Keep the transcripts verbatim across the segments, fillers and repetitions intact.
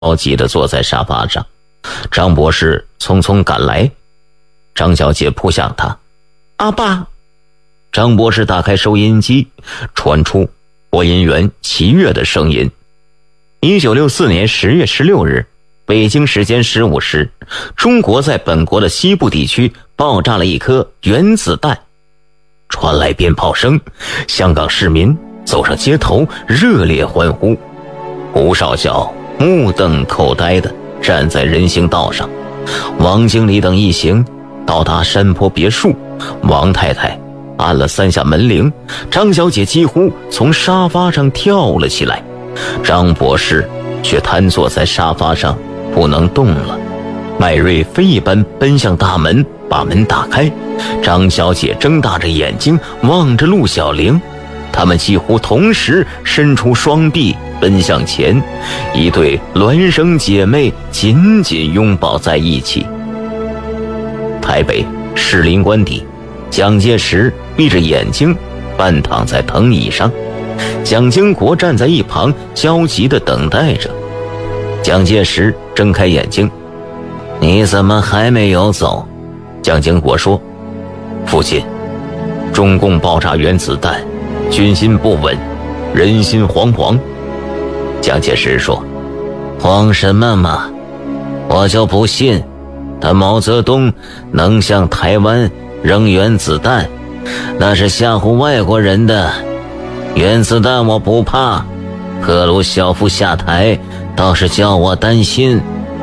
着急地坐在沙发上。张博士匆匆赶来，张小姐扑向他：“阿爸！”张博士打开收音机，传出播音员齐悦的声音。一九六四年十月十六日，北京时间十五时，中国在本国的西部地区爆炸了一颗原子弹，传来鞭炮声，香港市民走上街头，热烈欢呼。胡少校目瞪口呆地站在人行道上，王经理等一行到达山坡别墅，王太太按了三下门铃，张小姐几乎从沙发上跳了起来，张博士却瘫坐在沙发上不能动了。麦瑞飞一般奔向大门，把门打开，张小姐睁大着眼睛望着陆小玲，他们几乎同时伸出双臂奔向前，一对孪生姐妹紧紧拥抱在一起。台北士林官邸，蒋介石闭着眼睛半躺在藤椅上，蒋经国站在一旁焦急地等待着。蒋介石睁开眼睛：“你怎么还没有走？”蒋经国说：“父亲，中共爆炸原子弹，军心不稳，人心惶惶。”蒋介石说：“慌什么嘛？我就不信他毛泽东能向台湾扔原子弹，那是吓唬外国人的。原子弹我不怕，赫鲁晓夫下台倒是叫我担心。”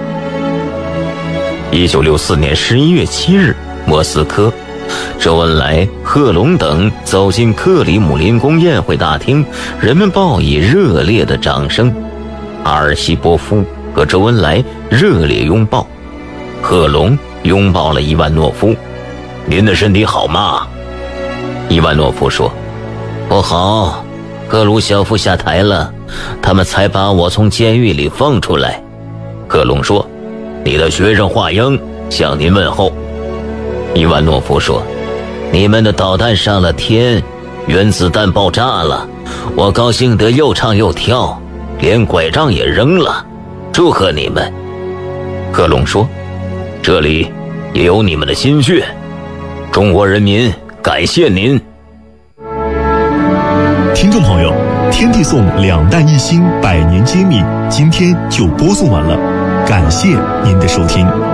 一九六四年十一月七日，莫斯科，周恩来、贺龙等走进克里姆林宫宴会大厅，人们报以热烈的掌声。阿尔西波夫和周恩来热烈拥抱，贺龙拥抱了伊万诺夫：“您的身体好吗？”伊万诺夫说：“不好，赫鲁晓夫下台了，他们才把我从监狱里放出来。”贺龙说：“你的学生华英向您问候。”伊万诺夫说：“你们的导弹上了天，原子弹爆炸了，我高兴得又唱又跳，连拐杖也扔了，祝贺你们。”贺龙说：“这里也有你们的心血，中国人民感谢您。” 听众朋友，天地颂两弹一星百年揭秘今天就播送完了，感谢您的收听。